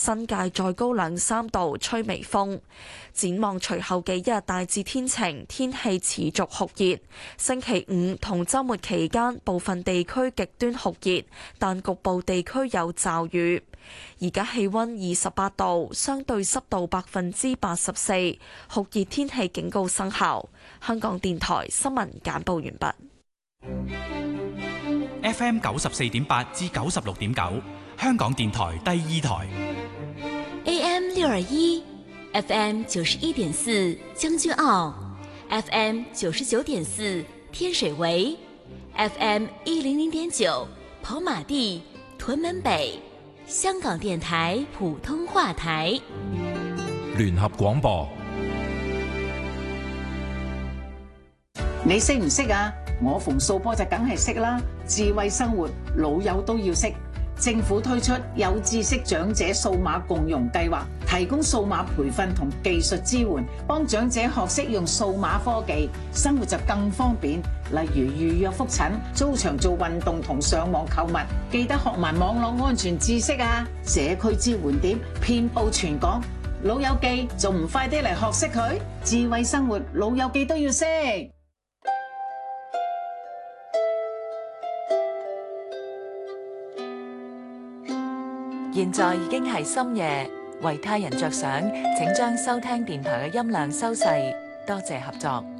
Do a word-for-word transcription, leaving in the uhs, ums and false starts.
新界再高兩三度，吹微風。展望隨後幾日大致天晴，天氣持續酷熱。星期五同週末期間部分地區極端酷熱，但局部地區有驟雨。而家氣溫二十八度，相對濕度百分之八十四，酷熱天氣警告生效。香港電台新聞簡報完畢。 F M 九十四點八至九十六點九，香港電台第二台。 A M 六二一，F M 九十一點四將軍澳 ，F M 九十九點四天水圍 ，F M 一零零點九跑馬地屯門北。香港電台普通話台， 聯合廣播。 你識唔識啊？我馮素波就梗係識啦。智慧生活，老友都要識。政府推出有知識長者數碼共融計劃，提供數碼培訓同技術支援，幫長者學識用數碼科技，生活就更方便。例如預約覆診、租場做運動同上網購物，記得學埋網絡安全知識啊！社區支援點遍佈全港，老友記仲唔快啲嚟學識佢？智慧生活，老友記都要識。 現在已經係深夜，為他人着想，請將收聽電台嘅音量收細，多謝合作。